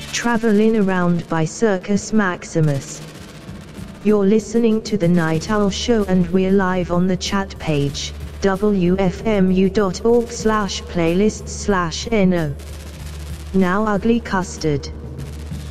Travelin' Around by Circus Maximus. You're listening to The Night Owl Show and we're live on the chat page, wfmu.org/playlists/no. Now Ugly Custard.